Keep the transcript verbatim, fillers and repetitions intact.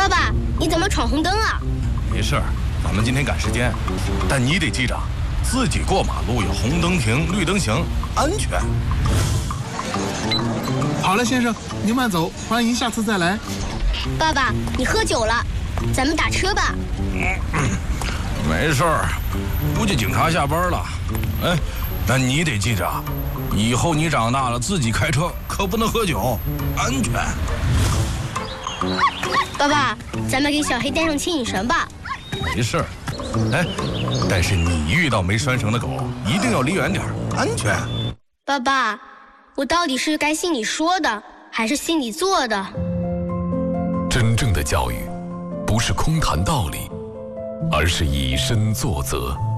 爸爸，你怎么闯红灯啊？ 没事儿，咱们今天赶时间，但你得记着，自己过马路有红灯停，绿灯行，安全。 好了，先生，您慢走，欢迎下次再来。 爸爸，你喝酒了，咱们打车吧。 嗯，没事儿，估计警察下班了。哎，那你得记着，以后你长大了自己开车可不能喝酒，安全。 爸爸，咱们给小黑带上牵引绳吧。 没事儿，哎，但是你遇到没拴绳的狗，一定要离远点，安全。 爸爸，我到底是该信你说的，还是信你做的？ 真正的教育，不是空谈道理，而是以身作则。